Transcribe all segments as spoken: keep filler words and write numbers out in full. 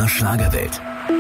R Schlagerwelt.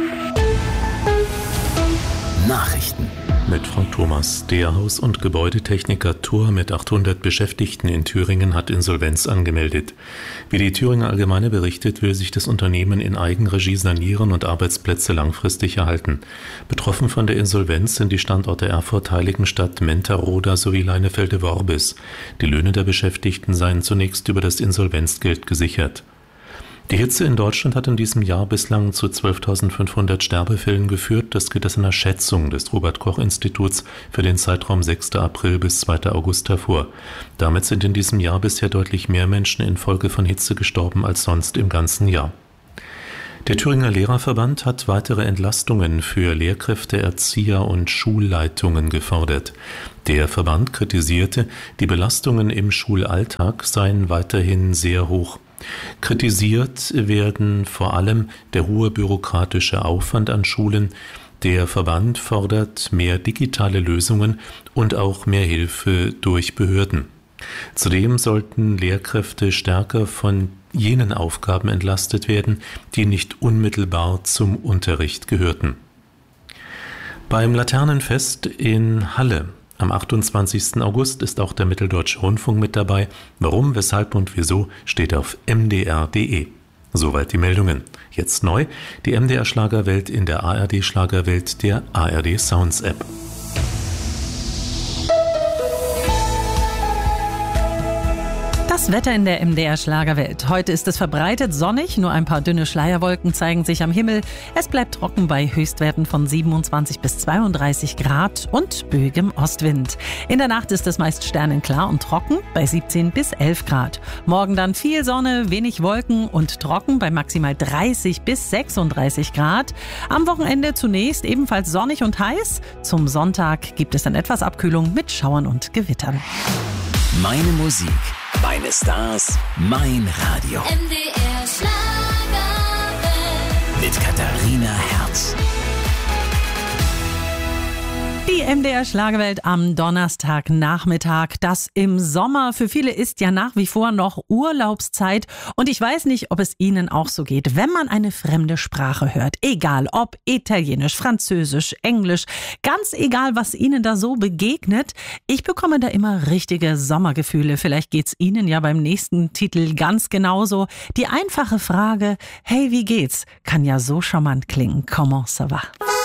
Nachrichten. Mit Frank Thomas. Der Haus- und Gebäudetechniker Thor mit achthundert Beschäftigten in Thüringen hat Insolvenz angemeldet. Wie die Thüringer Allgemeine berichtet, will sich das Unternehmen in Eigenregie sanieren und Arbeitsplätze langfristig erhalten. Betroffen von der Insolvenz sind die Standorte Erfurt, Heiligenstadt, Menterroda sowie Leinefelde-Worbis. Die Löhne der Beschäftigten seien zunächst über das Insolvenzgeld gesichert. Die Hitze in Deutschland hat in diesem Jahr bislang zu zwölftausendfünfhundert Sterbefällen geführt. Das geht aus einer Schätzung des Robert-Koch-Instituts für den Zeitraum sechster April bis zweiter August hervor. Damit sind in diesem Jahr bisher deutlich mehr Menschen infolge von Hitze gestorben als sonst im ganzen Jahr. Der Thüringer Lehrerverband hat weitere Entlastungen für Lehrkräfte, Erzieher und Schulleitungen gefordert. Der Verband kritisierte, die Belastungen im Schulalltag seien weiterhin sehr hoch. Kritisiert werden vor allem der hohe bürokratische Aufwand an Schulen. Der Verband fordert mehr digitale Lösungen und auch mehr Hilfe durch Behörden. Zudem sollten Lehrkräfte stärker von jenen Aufgaben entlastet werden, die nicht unmittelbar zum Unterricht gehörten. Beim Laternenfest in Halle am achtundzwanzigsten August ist auch der Mitteldeutsche Rundfunk mit dabei. Warum, weshalb und wieso steht auf m d r punkt d e. Soweit die Meldungen. Jetzt neu, die M D R Schlagerwelt in der A R D Schlagerwelt der A R D Sounds App. Das Wetter in der M D R Schlagerwelt. Heute ist es verbreitet sonnig, nur ein paar dünne Schleierwolken zeigen sich am Himmel. Es bleibt trocken bei Höchstwerten von siebenundzwanzig bis zweiunddreißig Grad und böigem Ostwind. In der Nacht ist es meist sternenklar und trocken bei siebzehn bis elf Grad. Morgen dann viel Sonne, wenig Wolken und trocken bei maximal dreißig bis sechsunddreißig Grad. Am Wochenende zunächst ebenfalls sonnig und heiß. Zum Sonntag gibt es dann etwas Abkühlung mit Schauern und Gewittern. Meine Musik, meine Stars, mein Radio. M D R Schlagerwelt. Mit Katharina Herz. Die M D R Schlagerwelt am Donnerstagnachmittag. Das im Sommer für viele ist ja nach wie vor noch Urlaubszeit. Und ich weiß nicht, ob es Ihnen auch so geht. Wenn man eine fremde Sprache hört, egal ob Italienisch, Französisch, Englisch, ganz egal, was Ihnen da so begegnet, ich bekomme da immer richtige Sommergefühle. Vielleicht geht's Ihnen ja beim nächsten Titel ganz genauso. Die einfache Frage, hey, wie geht's? Kann ja so charmant klingen. Comment ça va?